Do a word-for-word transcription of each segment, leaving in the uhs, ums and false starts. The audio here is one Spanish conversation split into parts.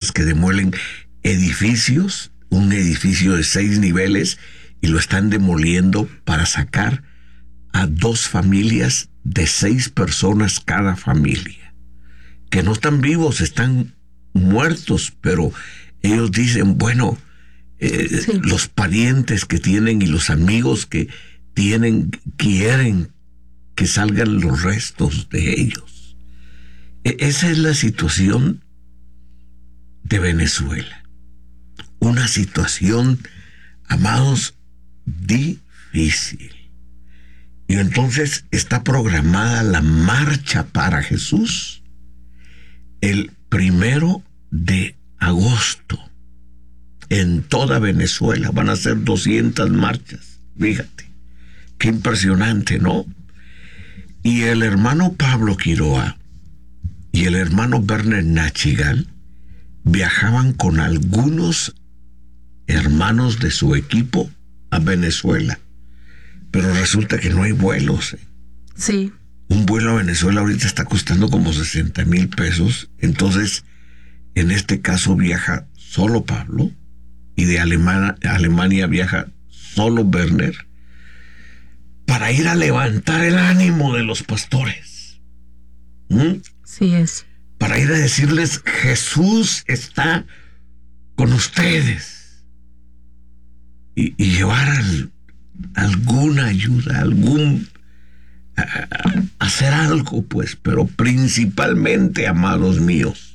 personas que demuelen edificios, un edificio de seis niveles, y lo están demoliendo para sacar a dos familias de seis personas cada familia, que no están vivos, están muertos, pero ellos dicen, bueno, eh, sí. los parientes que tienen y los amigos que tienen quieren que salgan los restos de ellos. E- esa es la situación de Venezuela. Una situación, amados, difícil. Y entonces está programada la marcha para Jesús el primero de agosto en toda Venezuela. Van a ser doscientas marchas. Fíjate, qué impresionante, ¿no? Y el hermano Pablo Quiroa y el hermano Werner Nachigal viajaban con algunos hermanos de su equipo a Venezuela, pero resulta que no hay vuelos. ¿eh? Sí. Un vuelo a Venezuela ahorita está costando como sesenta mil pesos. Entonces, en este caso viaja solo Pablo, y de Alemania, Alemania viaja solo Werner, para ir a levantar el ánimo de los pastores. ¿Mm? Sí es. Para ir a decirles, Jesús está con ustedes. Y, y llevar al, alguna ayuda, algún... A, a, hacer algo, pues, pero principalmente, amados míos,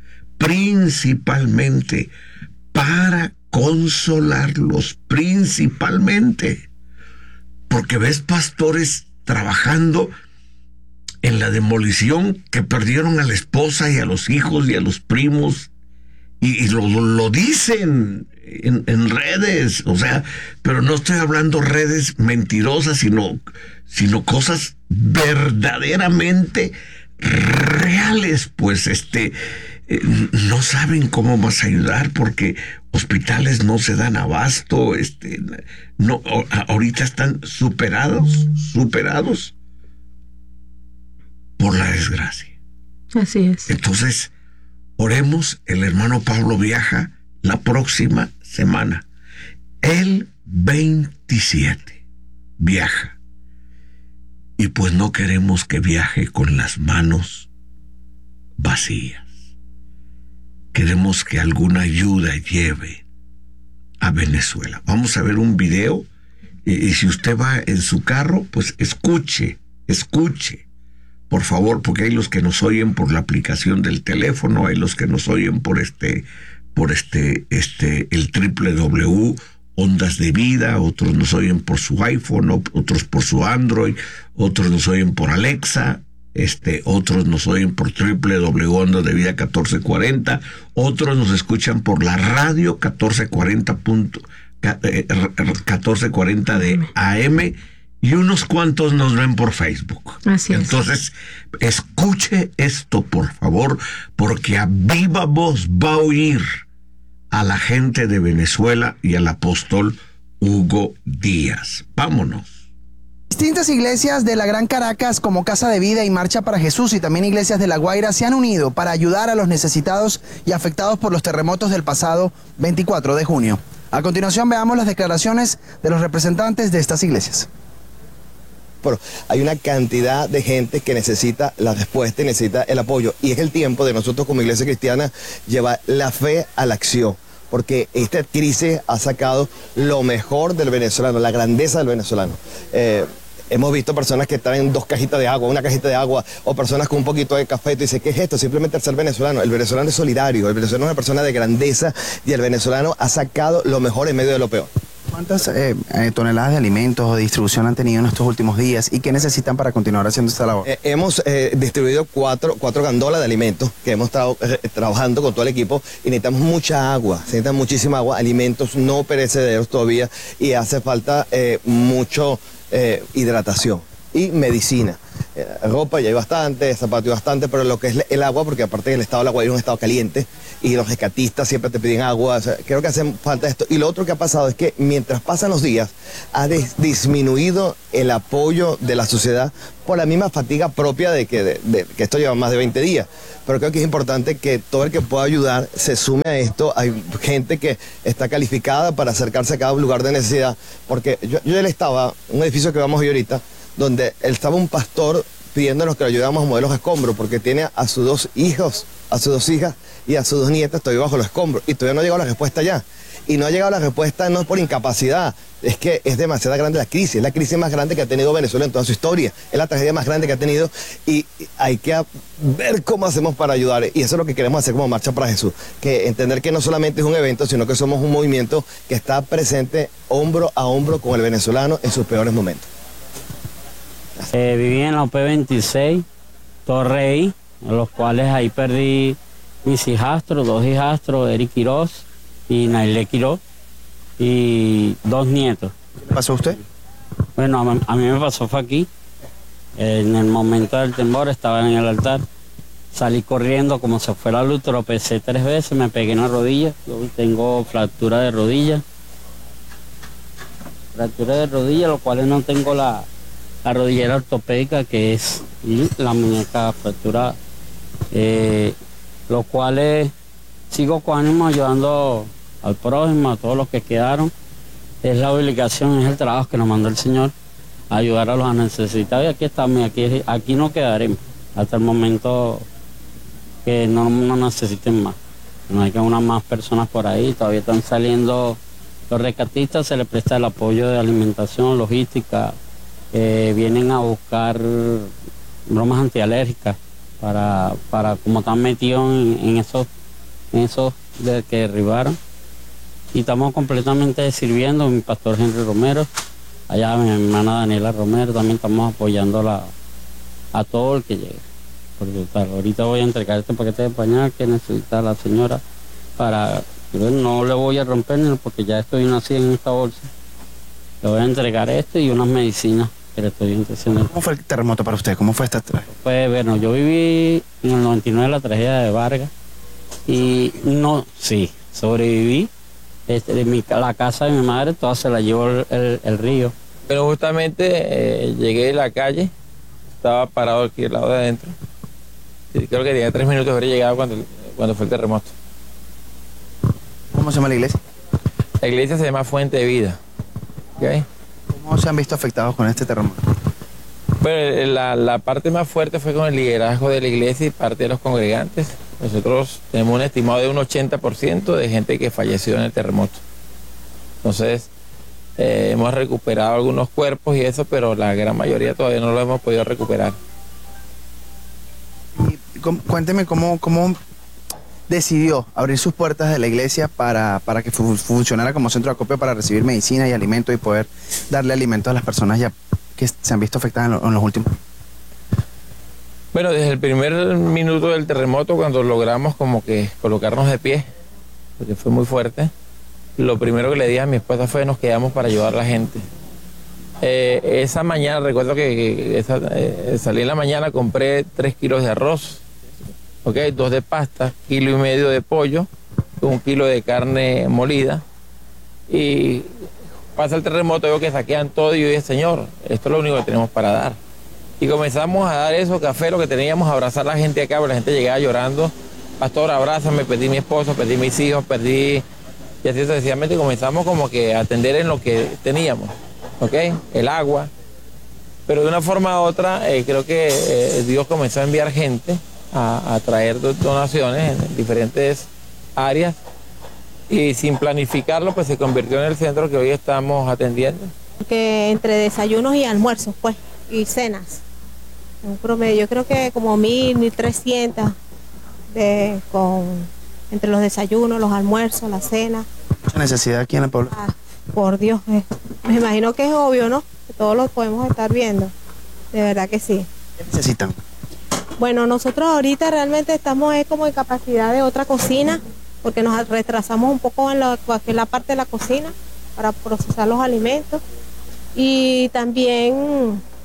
principalmente para consolarlos, principalmente, porque ves pastores trabajando en la demolición que perdieron a la esposa y a los hijos y a los primos, y, y lo, lo dicen en, en redes, o sea, pero no estoy hablando redes mentirosas, sino, sino cosas verdaderamente reales, pues este eh, no saben cómo más ayudar porque hospitales no se dan abasto, este no ahorita están superados, superados por la desgracia. Así es. Entonces, oremos. El hermano Pablo viaja la próxima semana. El veintisiete viaja. Y pues no queremos que viaje con las manos vacías. Queremos que alguna ayuda lleve a Venezuela. Vamos a ver un video. Y, y si usted va en su carro, pues escuche, escuche. Por favor, porque hay los que nos oyen por la aplicación del teléfono, hay los que nos oyen por este, por este, este, el doble u doble u doble u punto Ondas de Vida, otros nos oyen por su iPhone, otros por su Android, otros nos oyen por Alexa, este, otros nos oyen por doble u doble u doble u punto Ondas de Vida catorce cuarenta, otros nos escuchan por la radio catorce cuarenta, catorce cuarenta de A M, y unos cuantos nos ven por Facebook. Así es. Entonces, escuche esto, por favor, porque a viva voz va a oír a la gente de Venezuela y al apóstol Hugo Díaz. Vámonos. Distintas iglesias de la Gran Caracas, como Casa de Vida y Marcha para Jesús, y también iglesias de La Guaira, se han unido para ayudar a los necesitados y afectados por los terremotos del pasado veinticuatro de junio. A continuación, veamos las declaraciones de los representantes de estas iglesias. Pero hay una cantidad de gente que necesita la respuesta y necesita el apoyo. Y es el tiempo de nosotros como iglesia cristiana llevar la fe a la acción. Porque esta crisis ha sacado lo mejor del venezolano, la grandeza del venezolano. Eh, hemos visto personas que están en dos cajitas de agua, una cajita de agua, o personas con un poquito de café. Y tú dices, ¿qué es esto? Simplemente el ser venezolano. El venezolano es solidario, el venezolano es una persona de grandeza y el venezolano ha sacado lo mejor en medio de lo peor. ¿Cuántas eh, eh, toneladas de alimentos o de distribución han tenido en estos últimos días y qué necesitan para continuar haciendo esta labor? Eh, hemos eh, distribuido cuatro, cuatro gandolas de alimentos que hemos estado eh, trabajando con todo el equipo y necesitamos mucha agua, se necesita muchísima agua, alimentos no perecederos todavía y hace falta eh, mucho eh, hidratación y medicina. Eh, ropa ya hay bastante, zapatos bastante, pero lo que es el agua, porque aparte del estado de La Guaira es un estado caliente y los rescatistas siempre te piden agua, o sea, creo que hace falta esto. Y lo otro que ha pasado es que mientras pasan los días ha dis disminuido el apoyo de la sociedad por la misma fatiga propia de que, de, de, que esto lleva más de veinte días. Pero creo que es importante que todo el que pueda ayudar se sume a esto. Hay gente que está calificada para acercarse a cada lugar de necesidad, porque yo, yo ya estaba, un edificio que vamos a ver ahorita, donde estaba un pastor pidiéndonos que le ayudáramos a mover los escombros, porque tiene a sus dos hijos, a sus dos hijas y a sus dos nietas todavía bajo los escombros, y todavía no ha llegado la respuesta ya. Y no ha llegado la respuesta no por incapacidad, es que es demasiado grande la crisis, es la crisis más grande que ha tenido Venezuela en toda su historia, es la tragedia más grande que ha tenido, y hay que ver cómo hacemos para ayudar, y eso es lo que queremos hacer como Marcha para Jesús, que entender que no solamente es un evento, sino que somos un movimiento que está presente hombro a hombro con el venezolano en sus peores momentos. Eh, viví en la O P veintiséis, Torrey, en los cuales ahí perdí mis hijastros, dos hijastros, Eric Quiroz y Nailé Quiroz, y dos nietos. ¿Qué pasó a usted? Bueno, a, a mí me pasó fue aquí, en el momento del temblor estaba en el altar, salí corriendo como se fue la luz, tropecé tres veces, me pegué en la rodilla, yo tengo fractura de rodilla, fractura de rodilla, los cuales no tengo la... la rodillera ortopédica, que es la muñeca fracturada, eh, los cuales sigo con ánimo ayudando al prójimo, a todos los que quedaron. Es la obligación, es el trabajo que nos mandó el Señor, a ayudar a los necesitados, y aquí estamos, y aquí, aquí no quedaremos hasta el momento que no nos necesiten más. No hay que unas más personas por ahí, todavía están saliendo los rescatistas, se les presta el apoyo de alimentación, logística. Eh, vienen a buscar bromas antialérgicas para, para como están metidos en, en esos, en esos de que derribaron. Y estamos completamente sirviendo, mi pastor Henry Romero, allá mi hermana Daniela Romero, también estamos apoyando la, a todo el que llegue. Porque tal, ahorita voy a entregar este paquete de pañal que necesita la señora para, no le voy a romper porque ya estoy así en esta bolsa. Le voy a entregar esto y unas medicinas que le estoy haciendo. ¿Cómo fue el terremoto para usted? ¿Cómo fue esta tragedia? Pues bueno, yo viví en el noventa y nueve la tragedia de Vargas y no, sí, sobreviví. Este, de mi, la casa de mi madre toda se la llevó el, el, el río. Pero justamente eh, llegué de la calle, estaba parado aquí al lado de adentro. Y creo que tenía tres minutos de haber llegado cuando, cuando fue el terremoto. ¿Cómo se llama la iglesia? La iglesia se llama Fuente de Vida. ¿Okay? ¿Cómo se han visto afectados con este terremoto? Pero la, la parte más fuerte fue con el liderazgo de la iglesia y parte de los congregantes. Nosotros tenemos un estimado de un ochenta por ciento de gente que falleció en el terremoto. Entonces, eh, hemos recuperado algunos cuerpos y eso, pero la gran mayoría todavía no lo hemos podido recuperar. Y, cuénteme cómo, cómo decidió abrir sus puertas de la iglesia para, para que fu funcionara como centro de acopio para recibir medicina y alimentos y poder darle alimento a las personas ya que se han visto afectadas en, lo, en los últimos. Bueno, desde el primer minuto del terremoto, cuando logramos como que colocarnos de pie, porque fue muy fuerte, lo primero que le dije a mi esposa fue nos quedamos para ayudar a la gente. Eh, esa mañana, recuerdo que, que esa, eh, salí en la mañana, compré tres kilos de arroz, okay, dos de pasta, kilo y medio de pollo, un kilo de carne molida, y pasa el terremoto, veo que saquean todo y yo dije, Señor, esto es lo único que tenemos para dar. Y comenzamos a dar eso, café, lo que teníamos, a abrazar a la gente acá, porque la gente llegaba llorando. Pastor, abrázame, perdí mi esposo, perdí mis hijos, perdí... Y así sucesivamente comenzamos como que a atender en lo que teníamos, ¿ok? El agua. Pero de una forma u otra, eh, creo que eh, Dios comenzó a enviar gente a, a traer donaciones en diferentes áreas. Y sin planificarlo, pues se convirtió en el centro que hoy estamos atendiendo. Que entre desayunos y almuerzos, pues, y cenas. Un promedio, yo creo que como mil, mil trescientas de, con, entre los desayunos, los almuerzos, la cena. Mucha necesidad aquí en la población. Ah, por Dios, eh, me imagino que es obvio, ¿no? Que todos lo podemos estar viendo. De verdad que sí. ¿Qué necesitan? Bueno, nosotros ahorita realmente estamos eh, como en capacidad de otra cocina, porque nos retrasamos un poco en la, en la parte de la cocina para procesar los alimentos. Y también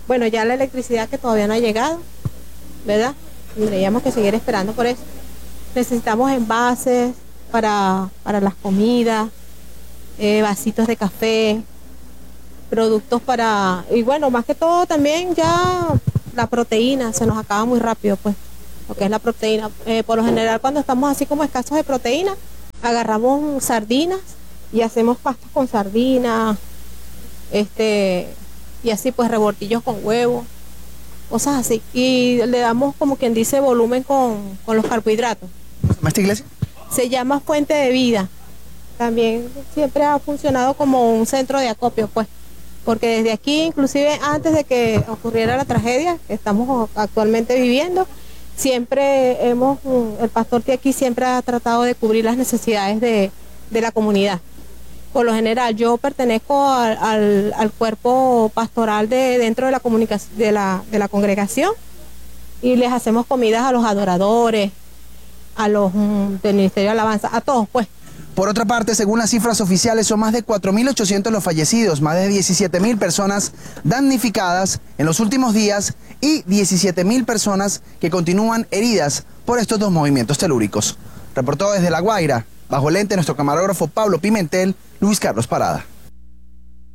Bueno, ya la electricidad que todavía no ha llegado, ¿verdad? Tendríamos que seguir esperando por eso. Necesitamos envases para, para las comidas, eh, vasitos de café, productos para... Y bueno, más que todo también ya la proteína se nos acaba muy rápido, pues, lo que es la proteína. Eh, por lo general, cuando estamos así como escasos de proteína, agarramos sardinas y hacemos pastas con sardinas, este, y así pues revoltillos con huevo, cosas así. Y le damos, como quien dice, volumen con, con los carbohidratos. ¿Cómo se llama esta iglesia? Se llama Fuente de Vida. También siempre ha funcionado como un centro de acopio, pues, porque desde aquí, inclusive antes de que ocurriera la tragedia que estamos actualmente viviendo, siempre hemos, el pastor de aquí siempre ha tratado de cubrir las necesidades de, de la comunidad. Por lo general, yo pertenezco al, al, al cuerpo pastoral de dentro de la, comunicación, de, la, de la congregación, y les hacemos comidas a los adoradores, a los um, del Ministerio de Alabanza, a todos, pues. Por otra parte, según las cifras oficiales, son más de cuatro mil ochocientos los fallecidos, más de diecisiete mil personas damnificadas en los últimos días y diecisiete mil personas que continúan heridas por estos dos movimientos telúricos. Reportó desde La Guaira, bajo lente nuestro camarógrafo Pablo Pimentel, Luis Carlos Parada.